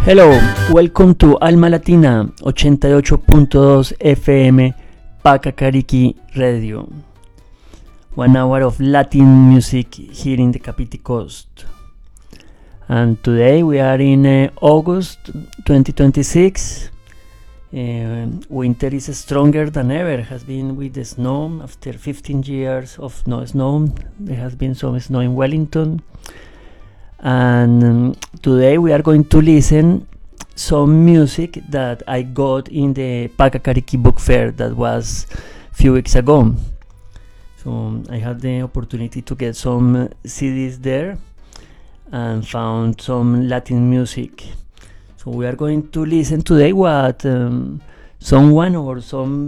Hello, welcome to Alma Latina 88.2 FM Pacacariki Radio. 1 hour of Latin music here in the Capiti Coast. And today we are in August 2026. Winter is stronger than ever. Has been with the snow after 15 years of no snow. There has been some snow in Wellington. And today we are going to listen some music that I got in the Pacacariki Book Fair that was a few weeks ago. So I had the opportunity to get some CDs there and found some Latin music. So we are going to listen today what someone or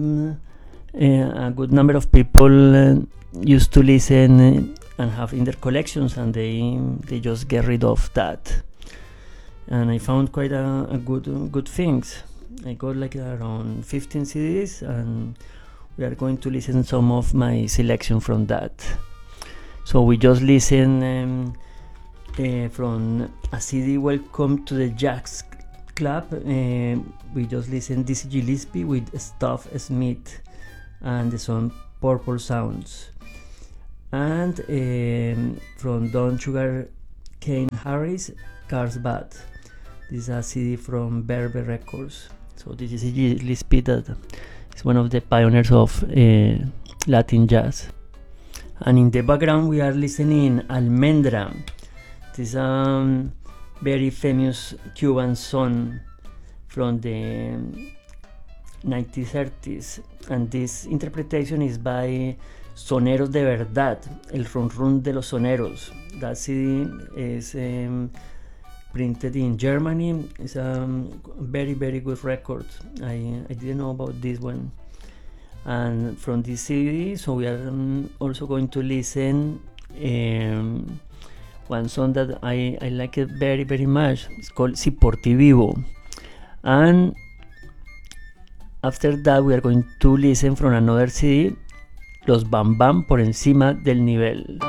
a good number of people used to listen and have in their collections, and they just get rid of that. And I found quite a good things. I got like around 15 CDs, and we are going to listen some of my selection from that. So we just listen from a CD, Welcome to the Jazz Club. We just listen Dizzy Gillespie with Stuff Smith and the song Purple Sounds. And from Don Sugar Cane Harris, Carlsbad. This is a CD from Berber Records. So this is Gillespie, that is one of the pioneers of Latin jazz. And in the background we are listening Almendra. This is a very famous Cuban song from the 1930s, and this interpretation is by Soneros de Verdad, El Run Run de los Soneros. That CD is printed in Germany. It's a very, very good record. I didn't know about this one. And from this CD, so we are also going to listen one song that I like it very, very much. It's called Si Por Ti Vivo. And after that we are going to listen from another CD, Los Bam Bam, Por Encima del Nivel.